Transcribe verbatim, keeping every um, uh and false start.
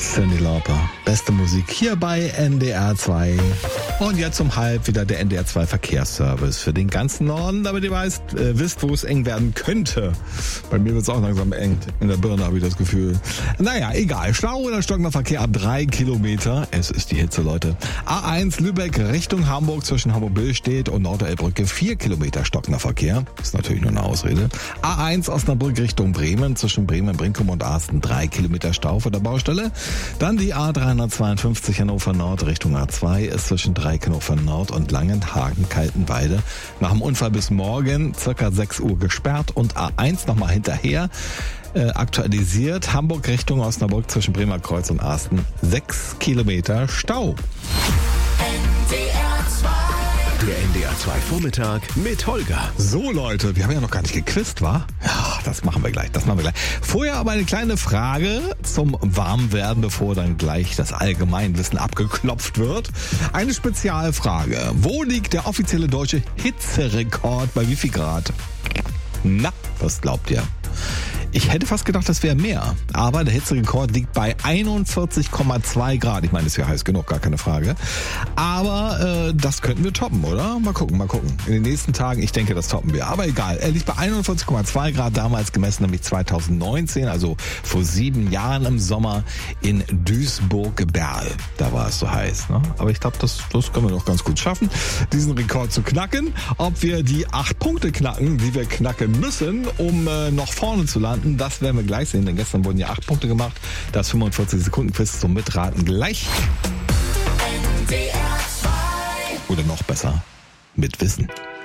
Cyndi Lauper. Beste Musik hier bei N D R zwei. Und jetzt um halb wieder der N D R zwei Verkehrsservice für den ganzen Norden, damit ihr weißt, äh, wisst, wo es eng werden könnte. Bei mir wird es auch langsam eng. In der Birne habe ich das Gefühl. Naja, egal. Stau oder stockender Verkehr ab drei Kilometer. Es ist die Hitze, Leute. A eins Lübeck Richtung Hamburg zwischen Hamburg-Billstedt und Nordderbrücke vier Kilometer stockender Verkehr. Ist natürlich nur eine Ausrede. A eins Osnabrück Richtung Bremen zwischen Bremen, Brinkum und Arsten drei Kilometer Stau vor der Baustelle. Dann die A dreihundertzweiundfünfzig Hannover Nord Richtung A zwei ist zwischen Hannover Nord und Langenhagen-Kaltenweide nach dem Unfall bis morgen circa sechs Uhr gesperrt und A eins nochmal hinterher äh, aktualisiert. Hamburg Richtung Osnabrück zwischen Bremer Kreuz und Arsten sechs Kilometer Stau. Der N D R zwei Vormittag mit Holger. So Leute, wir haben ja noch gar nicht gequizt, wa? Ja, das machen wir gleich, das machen wir gleich. Vorher aber eine kleine Frage zum Warmwerden, bevor dann gleich das Allgemeinwissen abgeklopft wird. Eine Spezialfrage. Wo liegt der offizielle deutsche Hitzerekord bei wie viel Grad? Na, was glaubt ihr? Ich hätte fast gedacht, das wäre mehr. Aber der Hitzerekord liegt bei einundvierzig Komma zwei Grad. Ich meine, das ist ja heiß genug, gar keine Frage. Aber äh, das könnten wir toppen, oder? Mal gucken, mal gucken. In den nächsten Tagen, ich denke, das toppen wir. Aber egal, er liegt bei einundvierzig Komma zwei Grad, damals gemessen, nämlich zweitausendneunzehn, also vor sieben Jahren im Sommer in Duisburg-Berl. Da war es so heiß, ne? Aber ich glaube, das, das können wir doch ganz gut schaffen, diesen Rekord zu knacken. Ob wir die acht Punkte knacken, die wir knacken müssen, um äh, noch vorne zu landen, das werden wir gleich sehen, denn gestern wurden ja acht Punkte gemacht. Das fünfundvierzig Sekunden Quiz zum Mitraten gleich. N D R zwei. Oder noch besser, mit Wissen.